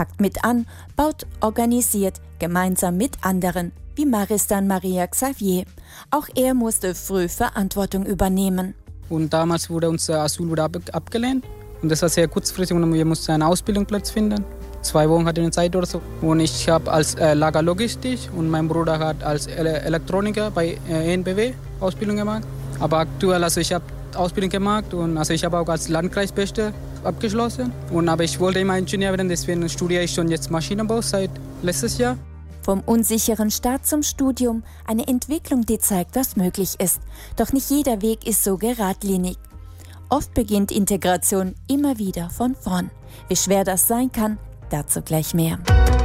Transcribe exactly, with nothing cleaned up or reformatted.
packt mit an, baut, organisiert, gemeinsam mit anderen, wie Maristan Maria Xavier. Auch er musste früh Verantwortung übernehmen. Und damals wurde unser Asyl wieder ab abgelehnt. Und das war sehr kurzfristig und wir mussten einen Ausbildungsplatz finden. Zwei Wochen hatte ich eine Zeit oder so. Und ich habe als äh, Lagerlogistik und mein Bruder hat als Ele Elektroniker bei äh, E N B W Ausbildung gemacht. Aber aktuell, also ich habe Ausbildung gemacht und also ich habe auch als Landkreisbeste abgeschlossen. Und aber ich wollte immer Ingenieur werden, deswegen studiere ich schon jetzt Maschinenbau seit letztes Jahr. Vom unsicheren Start zum Studium, eine Entwicklung, die zeigt, was möglich ist. Doch nicht jeder Weg ist so geradlinig. Oft beginnt Integration immer wieder von vorn. Wie schwer das sein kann, dazu gleich mehr.